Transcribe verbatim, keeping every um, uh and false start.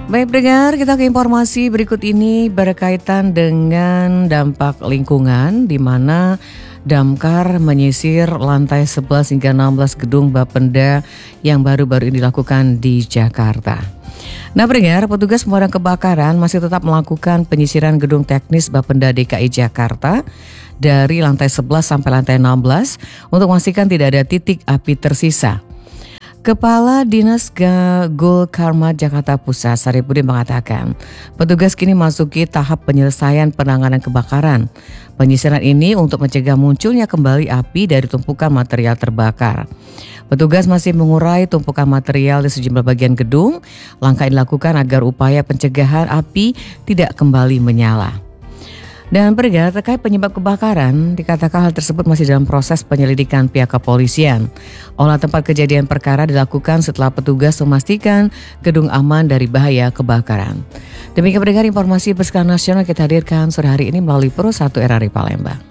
Baik pendengar, kita ke informasi berikut ini berkaitan dengan dampak lingkungan di mana Damkar menyisir lantai sebelas hingga enam belas gedung Bapenda yang baru-baru ini dilakukan di Jakarta. Nah pendengar, petugas pemadam kebakaran masih tetap melakukan penyisiran gedung teknis Bapenda D K I Jakarta dari lantai sebelas sampai lantai enam belas untuk memastikan tidak ada titik api tersisa. Kepala Dinas Gul Karmat Jakarta Pusat Saripudin mengatakan, petugas kini masuki tahap penyelesaian penanganan kebakaran. Penyisiran ini untuk mencegah munculnya kembali api dari tumpukan material terbakar. Petugas masih mengurai tumpukan material di sejumlah bagian gedung. Langkah ini dilakukan agar upaya pencegahan api tidak kembali menyala. Dan pendengar, terkait penyebab kebakaran, dikatakan hal tersebut masih dalam proses penyelidikan pihak kepolisian. Olah tempat kejadian perkara dilakukan setelah petugas memastikan gedung aman dari bahaya kebakaran. Demikian pendengar, informasi berskala nasional kita hadirkan sore hari ini melalui Pro satu R R I Palembang.